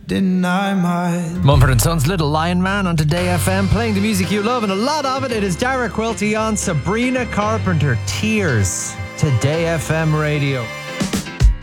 deny my... Mumford & Sons' Little Lion Man on Today FM, playing the music you love, and a lot of it. It is Dara Quilty on Sabrina Carpenter, Tears, Today FM Radio.